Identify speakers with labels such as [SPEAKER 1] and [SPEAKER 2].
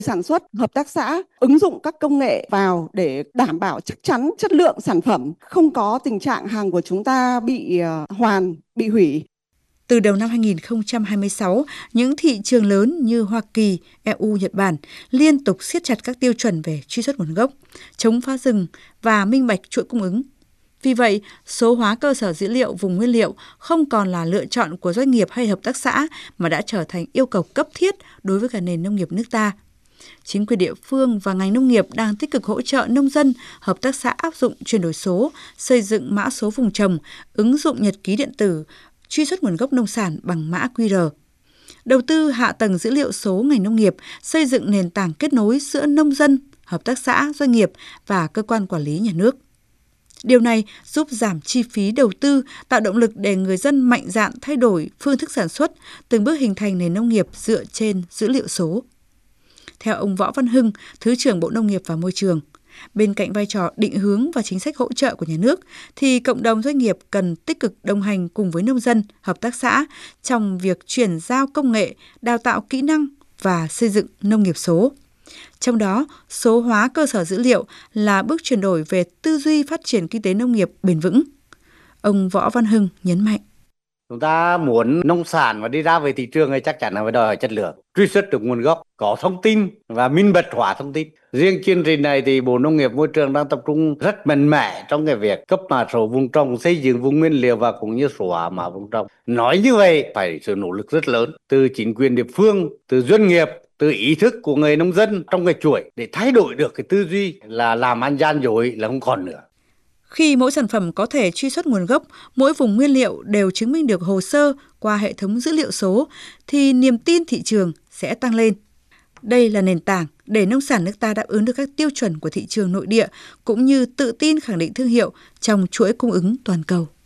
[SPEAKER 1] Sản xuất, hợp tác xã ứng dụng các công nghệ vào để đảm bảo chắc chắn chất lượng sản phẩm, không có tình trạng hàng của chúng ta bị hoàn, bị hủy.
[SPEAKER 2] Từ đầu năm 2026, những thị trường lớn như Hoa Kỳ, EU, Nhật Bản liên tục siết chặt các tiêu chuẩn về truy xuất nguồn gốc, chống phá rừng và minh bạch chuỗi cung ứng. Vì vậy, số hóa cơ sở dữ liệu vùng nguyên liệu không còn là lựa chọn của doanh nghiệp hay hợp tác xã mà đã trở thành yêu cầu cấp thiết đối với cả nền nông nghiệp nước ta. Chính quyền địa phương và ngành nông nghiệp đang tích cực hỗ trợ nông dân, hợp tác xã áp dụng chuyển đổi số, xây dựng mã số vùng trồng, ứng dụng nhật ký điện tử, truy xuất nguồn gốc nông sản bằng mã QR. Đầu tư hạ tầng dữ liệu số ngành nông nghiệp, xây dựng nền tảng kết nối giữa nông dân, hợp tác xã, doanh nghiệp và cơ quan quản lý nhà nước. Điều này giúp giảm chi phí đầu tư, tạo động lực để người dân mạnh dạn thay đổi phương thức sản xuất, từng bước hình thành nền nông nghiệp dựa trên dữ liệu số. Theo ông Võ Văn Hưng, Thứ trưởng Bộ Nông nghiệp và Môi trường, bên cạnh vai trò định hướng và chính sách hỗ trợ của nhà nước, thì cộng đồng doanh nghiệp cần tích cực đồng hành cùng với nông dân, hợp tác xã trong việc chuyển giao công nghệ, đào tạo kỹ năng và xây dựng nông nghiệp số. Trong đó, số hóa cơ sở dữ liệu là bước chuyển đổi về tư duy phát triển kinh tế nông nghiệp bền vững. Ông Võ Văn Hưng nhấn mạnh.
[SPEAKER 3] Chúng ta muốn nông sản mà đi ra về thị trường thì chắc chắn là phải đòi hỏi chất lượng, truy xuất được nguồn gốc, có thông tin và minh bạch hóa thông tin. Riêng chương trình này thì Bộ Nông nghiệp Môi trường đang tập trung rất mạnh mẽ trong cái việc cấp mã số vùng trồng, xây dựng vùng nguyên liệu và cũng như số hóa mã vùng trồng. Nói như vậy phải sự nỗ lực rất lớn từ chính quyền địa phương, từ doanh nghiệp, từ ý thức của người nông dân trong cái chuỗi để thay đổi được cái tư duy là làm ăn gian dối là không còn nữa.
[SPEAKER 2] Khi mỗi sản phẩm có thể truy xuất nguồn gốc, mỗi vùng nguyên liệu đều chứng minh được hồ sơ qua hệ thống dữ liệu số, thì niềm tin thị trường sẽ tăng lên. Đây là nền tảng để nông sản nước ta đáp ứng được các tiêu chuẩn của thị trường nội địa, cũng như tự tin khẳng định thương hiệu trong chuỗi cung ứng toàn cầu.